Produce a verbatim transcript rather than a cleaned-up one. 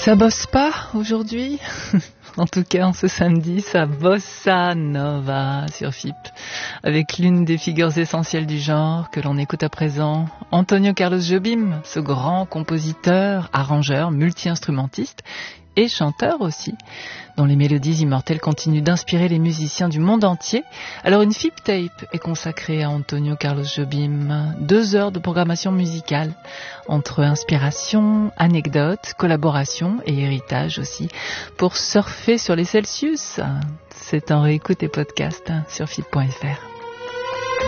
Ça bosse pas aujourd'hui. En tout cas, en ce samedi, ça bossa nova sur F I P, avec l'une des figures essentielles du genre que l'on écoute à présent, Antonio Carlos Jobim, ce grand compositeur, arrangeur, multi-instrumentiste et chanteur aussi, dont les mélodies immortelles continuent d'inspirer les musiciens du monde entier. Alors une F I P Tape est consacrée à Antonio Carlos Jobim, deux heures de programmation musicale, entre inspiration, anecdotes, collaboration et héritage aussi, pour surfer sur les Celsius. C'est en réécoute et podcast sur F I P point F R.